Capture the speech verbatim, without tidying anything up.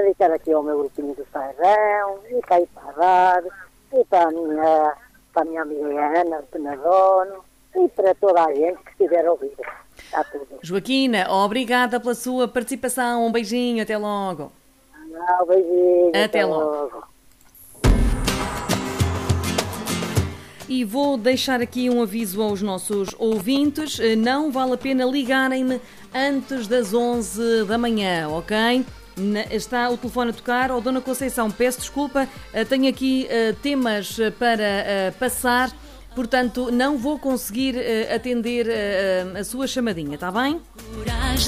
dedicar aqui ao meu grupinho do Sairão, e para ir para a rádio, e para a minha, para a minha amiga Ana, de Penadono, e para toda a gente que estiver a ouvir. Está tudo. Joaquina, obrigada pela sua participação. Um beijinho, até logo. Ah, um beijinho. Até, até logo. logo. E vou deixar aqui um aviso aos nossos ouvintes. Não vale a pena ligarem-me antes das onze da manhã, ok? Está o telefone a tocar. Oh, Dona Conceição, peço desculpa, tenho aqui temas para passar, portanto não vou conseguir atender a sua chamadinha, está bem?